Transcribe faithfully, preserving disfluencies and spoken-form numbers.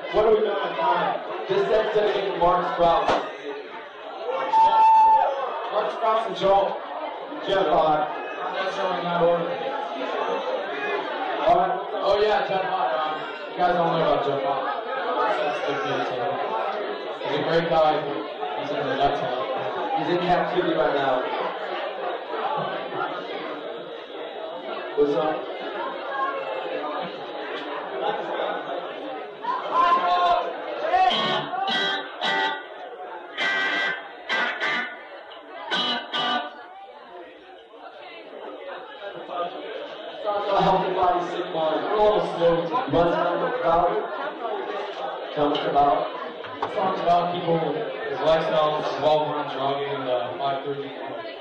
What are we doing on time? This set's dedicated to Mark Sprouse. Mark Sprouse and Joel. Jeff Hart. That's showing that order. Alright. Oh yeah, Jeff Hart. Um, you guys don't know about Jeff Hart. He's a great guy. He's in the nuts. He's in captivity right now. What's up? A healthy body, sick mind. We're almost slow to run down about it. Tell us about it. The song's about people, his lifestyle, revolving around drugging, uh, five thirty.